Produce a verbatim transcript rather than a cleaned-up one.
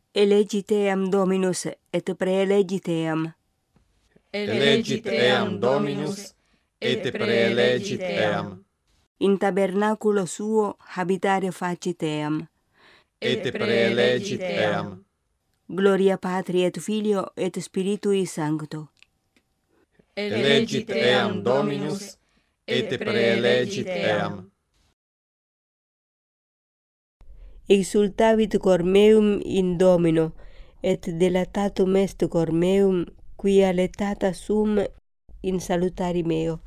Elegit eam Dominus et praelegit eam. Elegit eam Dominus et praelegit eam. In tabernaculo suo habitare facit eam. Et praelegit eam. Gloria Patri et Filio et Spiritui Sancto. Elegit eam Dominus et praelegit eam. Exultavit cor meum in Domino, et delatatum est cor meum, quia letata sum in salutari meo.